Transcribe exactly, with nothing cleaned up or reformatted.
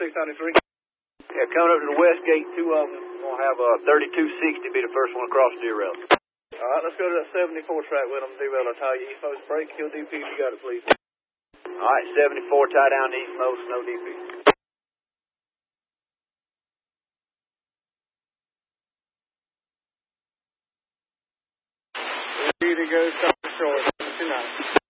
six ninety-three. Yeah, coming up to the west gate, two of them. We're going to have a uh, thirty-two sixty be the first one across the derail. All right, let's go to that seventy-four track with them. Derail, I'll tie you east most. Break, kill D P if you got it, please. All right, seventy-four, tie down to east most, no D P. Ready to go, stop the short. two nine.